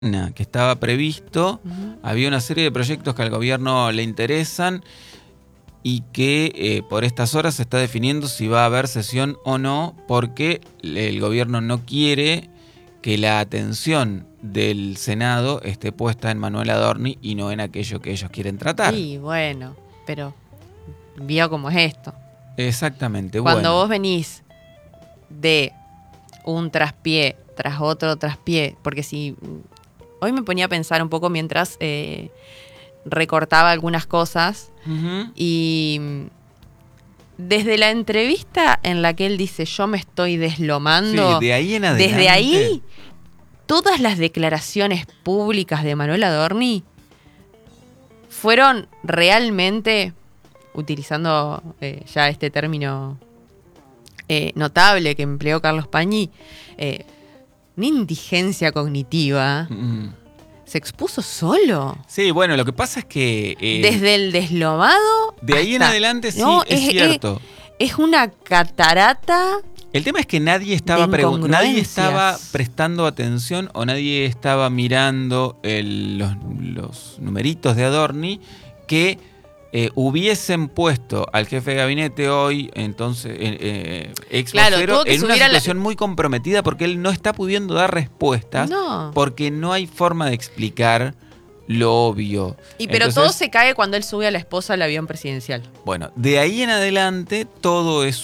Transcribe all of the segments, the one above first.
que estaba previsto, había una serie de proyectos que al gobierno le interesan y que por estas horas se está definiendo si va a haber sesión o no, porque el gobierno no quiere que la atención del Senado esté puesta en Manuel Adorni y no en aquello que ellos quieren tratar. Sí, bueno, pero vio cómo es esto. Exactamente. Cuando vos venís de un traspié tras otro traspié, porque si hoy me ponía a pensar un poco mientras recortaba algunas cosas y desde la entrevista en la que él dice yo me estoy deslomando, sí, de ahí en adelante, desde ahí todas las declaraciones públicas de Manuel Adorni fueron realmente, utilizando ya este término notable que empleó Carlos Pañi, una indigencia cognitiva. Se expuso solo. Sí, bueno, lo que pasa es que desde el deslomado de ahí en adelante sí, no, es cierto. Es una catarata. El tema es que nadie estaba prestando atención o nadie estaba mirando los numeritos de Adorni que hubiesen puesto al jefe de gabinete hoy, entonces, ex vocero, en una situación muy comprometida porque él no está pudiendo dar respuestas porque no hay forma de explicar lo obvio. Pero entonces, todo se cae cuando él sube a la esposa al avión presidencial. Bueno, de ahí en adelante todo es es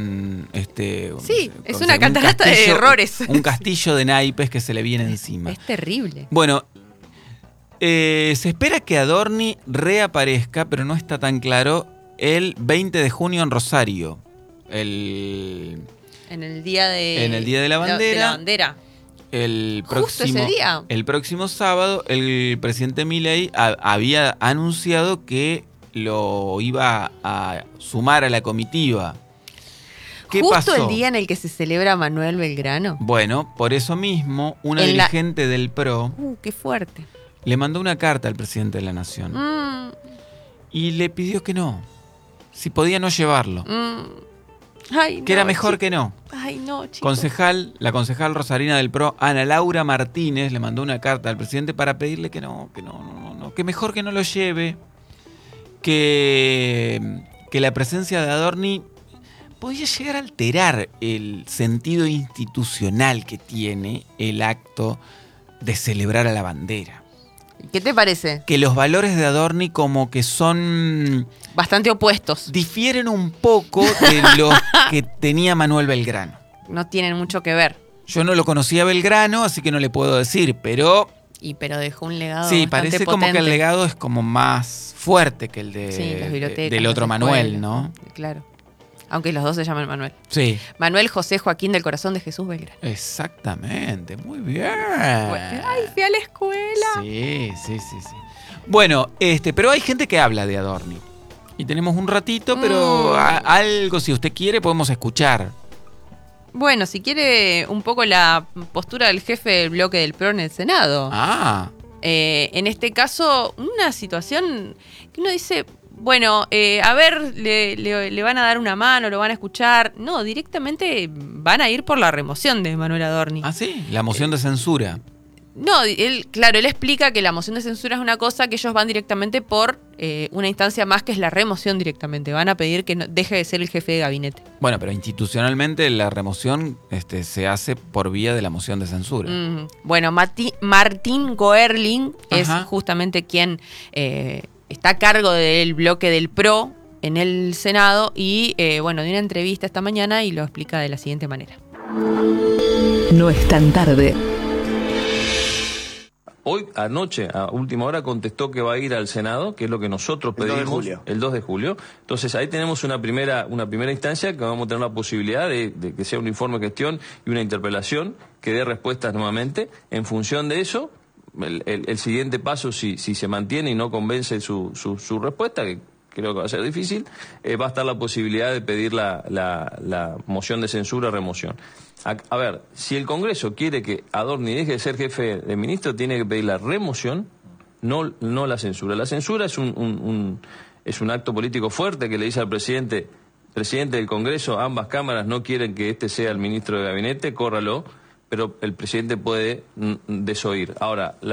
una catarata de errores. Un castillo de naipes que se le viene encima. Es terrible. Bueno, se espera que Adorni reaparezca, pero no está tan claro, el 20 de junio en Rosario. En el día de la bandera. Justo ese día. El próximo sábado, el presidente Milei había anunciado que lo iba a sumar a la comitiva. ¿Qué pasó? Justo el día en el que se celebra Manuel Belgrano. Bueno, por eso mismo, una dirigente del PRO... ¡Qué fuerte! Le mandó una carta al presidente de la Nación. Y le pidió que no. Si podía no llevarlo. Ay, que era mejor que no. Ay, no, chicos. La concejal rosarina del PRO, Ana Laura Martínez, le mandó una carta al presidente para pedirle que no, que mejor que no lo lleve. Que la presencia de Adorni podía llegar a alterar el sentido institucional que tiene el acto de celebrar a la bandera. ¿Qué te parece? Que los valores de Adorni como que son... bastante opuestos. Difieren un poco de los que tenía Manuel Belgrano. No tienen mucho que ver. Yo no lo conocía a Belgrano, así que no le puedo decir, pero... Pero dejó un legado sí, bastante parece potente. Como que el legado es como más fuerte que el las bibliotecas, del otro Manuel, ¿no? Claro. Aunque los dos se llaman Manuel. Sí. Manuel José Joaquín del Corazón de Jesús Belgrano. Exactamente, muy bien. Ay, fui a la escuela. Sí. Bueno, pero hay gente que habla de Adorni. Y tenemos un ratito, pero algo, si usted quiere, podemos escuchar. Bueno, si quiere un poco la postura del jefe del bloque del PRO en el Senado. En este caso, una situación que uno dice... Bueno, a ver, le van a dar una mano, lo van a escuchar. No, directamente van a ir por la remoción de Manuel Adorni. Ah, sí, la moción de censura. No, él explica que la moción de censura es una cosa que ellos van directamente por una instancia más que es la remoción directamente. Van a pedir que deje de ser el jefe de gabinete. Bueno, pero institucionalmente la remoción se hace por vía de la moción de censura. Bueno, Martín Goerling es justamente quien... está a cargo del bloque del PRO en el Senado y, dio una entrevista esta mañana y lo explica de la siguiente manera. No es tan tarde. Hoy, anoche, a última hora, contestó que va a ir al Senado, que es lo que nosotros pedimos. El 2 de julio. Entonces, ahí tenemos una primera instancia que vamos a tener la posibilidad de que sea un informe de gestión y una interpelación que dé respuestas nuevamente. En función de eso... El siguiente paso, si se mantiene y no convence su respuesta, que creo que va a ser difícil, va a estar la posibilidad de pedir la moción de censura o remoción. A ver, si el Congreso quiere que Adorni deje de ser jefe de ministro, tiene que pedir la remoción, no la censura. La censura es un acto político fuerte que le dice al presidente del Congreso, ambas cámaras no quieren que este sea el ministro de gabinete, córralo. pero el presidente puede desoír. Ahora,